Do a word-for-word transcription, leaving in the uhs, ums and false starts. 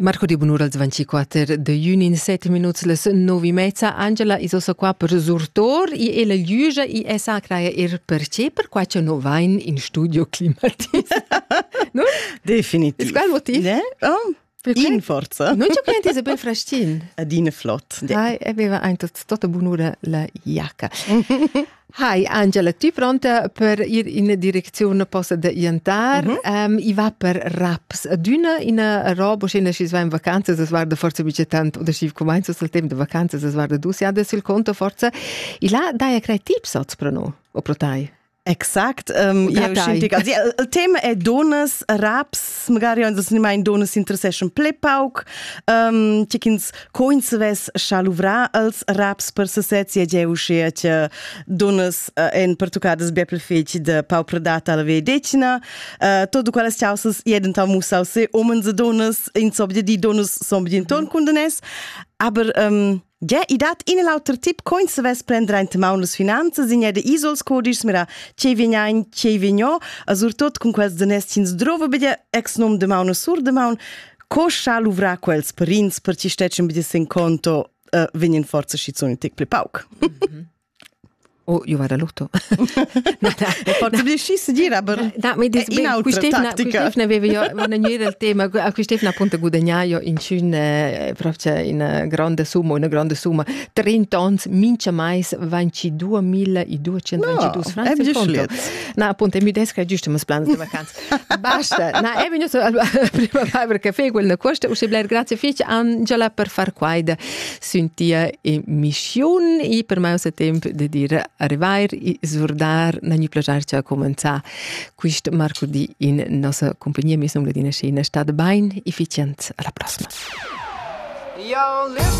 Marco di Bonura al ventiquattro de giugno in sette minuti les nove mezza. Angela is ossa qua per surtor i e la giugia i e sa craia er perché per qua c'è no vain in studio climatizzato. No? Definitiv. Ist qual motiv? Ne? Oh. In forza. Non c'è più Isabel Frastin. Adine flott. Hai aveva ein tot tutta bonura la jacca. Hi Angela, tu pronta per ir in direzione posta da Iantar? Mm-hmm. um, I va per raps. D'una in a roba scena si va in vacanze, das war da forza bice tant oder si comincia sul tempo de vacanze, das war da du si adesso il conto forza. I la dai a crei tips oz pro no, o pro tai. Exakt, um, ja, schentig. Also, ja, il tema è donas, raps, magari anche se mai donas intersection plepauk, um, chickens coins ves shaluvra als raps per se sezi e je usce che donas uh, en pertucadas beple feci de pau predata alla vedecina, uh, todo quales chausas jeden ta musau se omen ze donas in sobje di donas sombje ton kundenes, aber um, ja, i dat in lauter tip coins se ves prendere in temau las finanzas in de isols codis mira che vignain che vigno azur tot con quels denestins drova bede ex nom de mauna sur de maun co shaluvra quels perins per ci stecem bede sen conto uh, venien forza schizoni tek plepauk. Mm-hmm. Oh, io vado a lotto. no, no, forse di sci dire, aber no, ma dis in altra tattica. Qui aveva io, ma non era il tema, qui Stefano appunto guadagnaio in cun eh, proprio in una grande somma, una grande somma, trenta tons, mince mais ventiduemiladuecentoventidue no, francs in conto. No, appunto, mi desca giusto, ma splano di vacanze. Basta. No, è venuto prima vai per caffè, quella costa, o se bler grazie fice Angela per far quaida sentia emissione e per me è tempo di dire arrivar e svordar na ni plagiarci a cominciare questo mercoledì in nostra compagnia mi sono di scena sta bene efficient alla prossima.